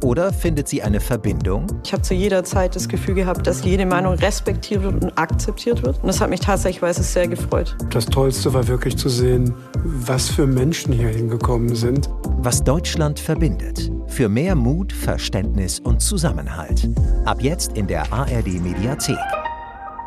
Oder findet sie eine Verbindung? Ich habe zu jeder Zeit das Gefühl gehabt, dass jede Meinung respektiert wird und akzeptiert wird. Und das hat mich tatsächlich sehr gefreut. Das Tollste war wirklich zu sehen, was für Menschen hier hingekommen sind. Was Deutschland verbindet. Für mehr Mut, Verständnis und Zusammenhalt. Ab jetzt in der ARD Mediathek.